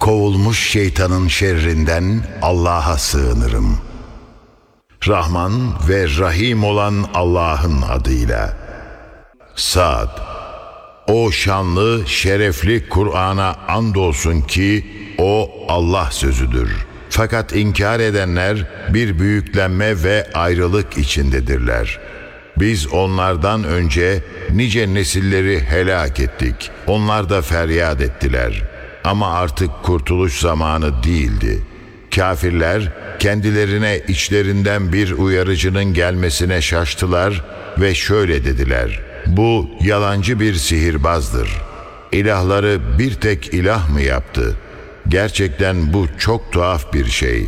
Kovulmuş şeytanın şerrinden Allah'a sığınırım. Rahman ve Rahim olan Allah'ın adıyla. Sad. O şanlı, şerefli Kur'an'a andolsun ki o Allah sözüdür. Fakat inkar edenler bir büyüklenme ve ayrılık içindedirler. Biz onlardan önce nice nesilleri helak ettik. Onlar da feryat ettiler. Ama artık kurtuluş zamanı değildi. Kafirler kendilerine içlerinden bir uyarıcının gelmesine şaştılar ve şöyle dediler: bu yalancı bir sihirbazdır. İlahları bir tek ilah mı yaptı? Gerçekten bu çok tuhaf bir şey.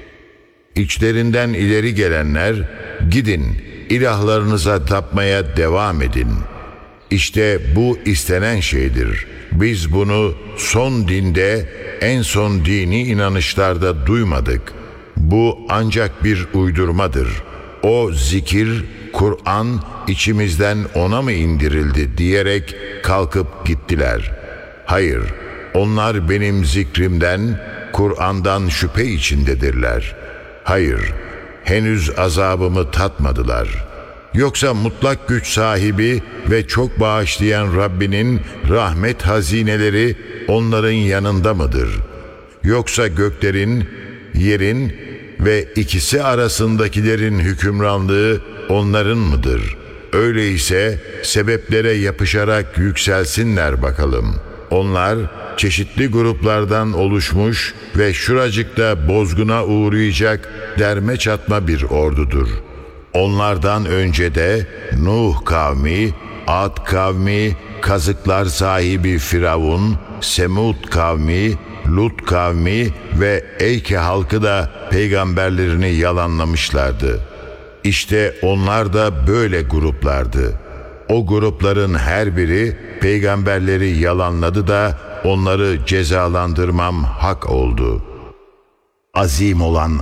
İçlerinden ileri gelenler, gidin ilahlarınıza tapmaya devam edin. İşte bu istenen şeydir. Biz bunu son dinde, en son dini inanışlarda duymadık. Bu ancak bir uydurmadır. O zikir, Kur'an içimizden ona mı indirildi diyerek kalkıp gittiler. Hayır, onlar benim zikrimden, Kur'an'dan şüphe içindedirler. Hayır, henüz azabımı tatmadılar. Yoksa mutlak güç sahibi ve çok bağışlayan Rabbinin rahmet hazineleri onların yanında mıdır? Yoksa göklerin, yerin ve ikisi arasındakilerin hükümranlığı onların mıdır? Öyleyse sebeplere yapışarak yükselsinler bakalım. Onlar çeşitli gruplardan oluşmuş ve şuracıkta bozguna uğrayacak derme çatma bir ordudur. Onlardan önce de Nuh kavmi, Ad kavmi, kazıklar sahibi Firavun, Semud kavmi, Lut kavmi ve Eyke halkı da peygamberlerini yalanlamışlardı. İşte onlar da böyle gruplardı. O grupların her biri peygamberleri yalanladı da onları cezalandırmam hak oldu. Azim olan